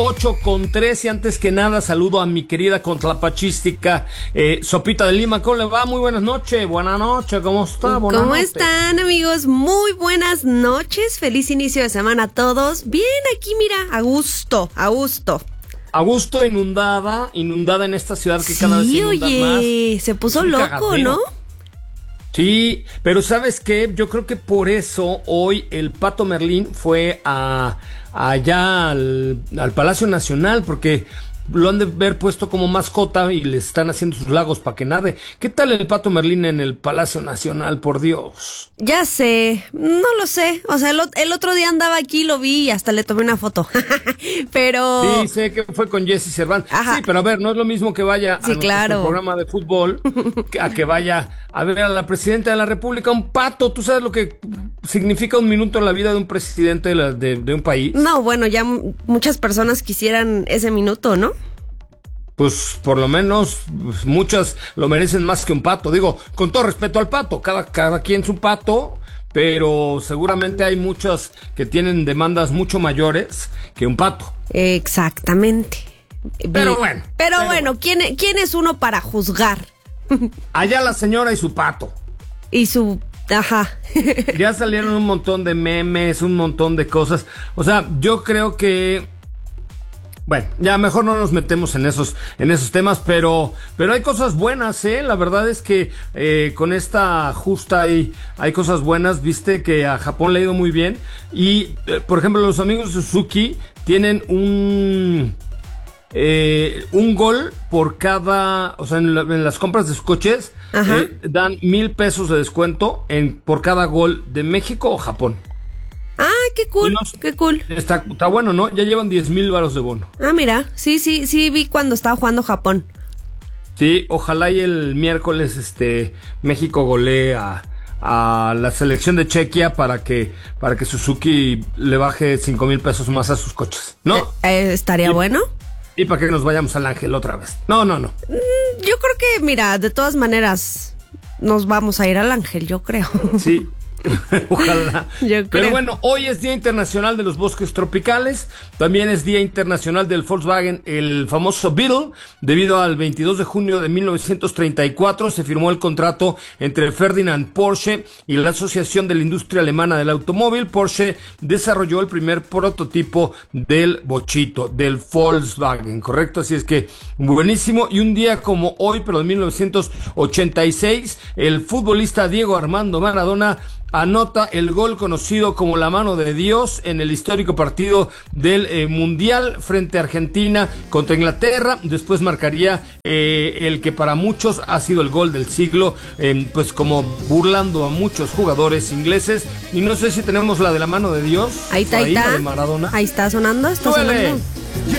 8:13. Antes que nada, saludo a mi querida contrapachística Sopita de Lima. ¿Cómo le va? Muy buenas noches. Buenas noches, ¿cómo está? ¿Cómo están, amigos? Muy buenas noches. Feliz inicio de semana a todos. Bien, aquí mira, a gusto. A gusto, inundada en esta ciudad que cada vez se inunda más. Oye, se puso loco, cagadero, ¿no? Sí, pero ¿sabes qué? Yo creo que por eso hoy el Pato Merlín fue allá al Palacio Nacional, porque lo han de ver puesto como mascota y le están haciendo sus lagos para que nade. ¿Qué tal el Pato Merlín en el Palacio Nacional, por Dios? Ya sé, no lo sé. O sea, el otro día andaba aquí, lo vi y hasta le tomé una foto. Pero... Sí, sé que fue con Jesse Cervantes. Ajá. Sí, pero a ver, no es lo mismo que vaya a Sí, nuestro claro. programa de fútbol a que vaya a ver a la presidenta de la República, un pato. ¿Tú sabes lo que significa un minuto en la vida de un presidente de un país? No, bueno, ya muchas personas quisieran ese minuto, ¿no? Pues por lo menos muchas lo merecen más que un pato. Digo, con todo respeto al pato, cada quien su pato, pero seguramente hay muchas que tienen demandas mucho mayores que un pato. Exactamente. Pero bueno. Pero bueno, ¿quién es uno para juzgar? Allá la señora y su pato. Y su... Ajá. Ya salieron un montón de memes, un montón de cosas. O sea, yo creo que... Bueno, ya mejor no nos metemos en esos temas, pero hay cosas buenas, ¿eh? La verdad es que con esta justa hay cosas buenas. Viste que a Japón le ha ido muy bien. Y, por ejemplo, los amigos de Suzuki tienen un gol por cada... O sea, en las compras de sus coches dan 1,000 pesos de descuento por cada gol de México o Japón. Ah, qué cool, qué cool. Está bueno, ¿no? Ya llevan 10,000 varos de bono. Ah, mira, sí, vi cuando estaba jugando Japón. Sí, ojalá y el miércoles México golee a la selección de Chequia para que Suzuki le baje 5,000 pesos más a sus coches, ¿no? Estaría bueno. Y para que nos vayamos al Ángel otra vez. No. Yo creo que, mira, de todas maneras nos vamos a ir al Ángel, yo creo. Sí. Ojalá. Yo creo. Pero bueno, hoy es Día Internacional de los Bosques Tropicales. También es Día Internacional del Volkswagen, el famoso Beetle. Debido al 22 de junio de 1934 se firmó el contrato entre Ferdinand Porsche y la Asociación de la Industria Alemana del Automóvil. Porsche desarrolló el primer prototipo del bochito, del Volkswagen, ¿correcto? Así es que buenísimo. Y un día como hoy, pero de 1986, el futbolista Diego Armando Maradona anota el gol conocido como la mano de Dios en el histórico partido del Mundial frente a Argentina contra Inglaterra. Después marcaría el que para muchos ha sido el gol del siglo, pues como burlando a muchos jugadores ingleses. Y no sé si tenemos la de la mano de Dios. Ahí está. La de Maradona. Ahí está sonando, ¡Súbele!